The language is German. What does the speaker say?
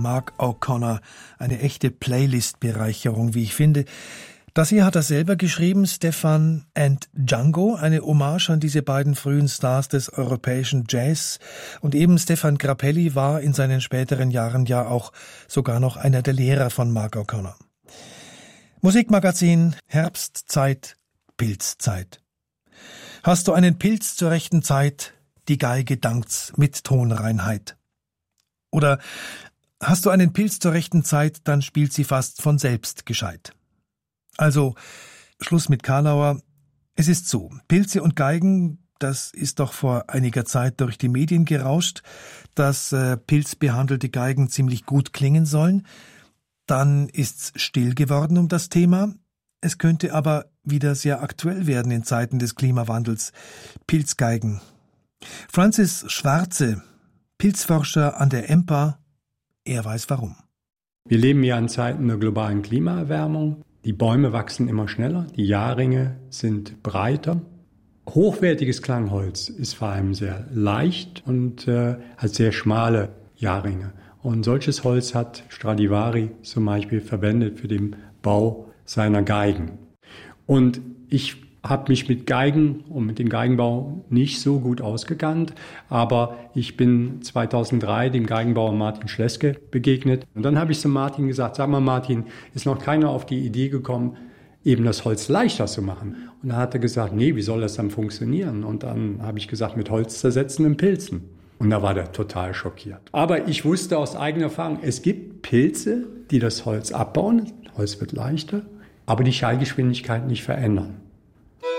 Mark O'Connor. Eine echte Playlist-Bereicherung, wie ich finde. Das hier hat er selber geschrieben, Stefan and Django, eine Hommage an diese beiden frühen Stars des europäischen Jazz. Und eben Stefan Grappelli war in seinen späteren Jahren ja auch sogar noch einer der Lehrer von Mark O'Connor. Musikmagazin, Herbstzeit, Pilzzeit. Hast du einen Pilz zur rechten Zeit, die Geige dankt's mit Tonreinheit. Oder hast du einen Pilz zur rechten Zeit, dann spielt sie fast von selbst gescheit. Also, Schluss mit Karlauer. Es ist so, Pilze und Geigen, das ist doch vor einiger Zeit durch die Medien gerauscht, dass pilzbehandelte Geigen ziemlich gut klingen sollen. Dann ist's still geworden um das Thema. Es könnte aber wieder sehr aktuell werden in Zeiten des Klimawandels. Pilzgeigen. Francis Schwarze, Pilzforscher an der EMPA, er weiß warum. Wir leben ja in Zeiten der globalen Klimaerwärmung. Die Bäume wachsen immer schneller, die Jahrringe sind breiter. Hochwertiges Klangholz ist vor allem sehr leicht und hat sehr schmale Jahrringe. Und solches Holz hat Stradivari zum Beispiel verwendet für den Bau seiner Geigen. Und ich habe mich mit Geigen und mit dem Geigenbau nicht so gut ausgekannt, aber ich bin 2003 dem Geigenbauer Martin Schleske begegnet. Und dann habe ich zu Martin gesagt, sag mal Martin, ist noch keiner auf die Idee gekommen, eben das Holz leichter zu machen? Und dann hat er gesagt, nee, wie soll das dann funktionieren? Und dann habe ich gesagt, mit holzzersetzenden Pilzen. Und da war der total schockiert. Aber ich wusste aus eigener Erfahrung, es gibt Pilze, die das Holz abbauen, Holz wird leichter, aber die Schallgeschwindigkeit nicht verändern.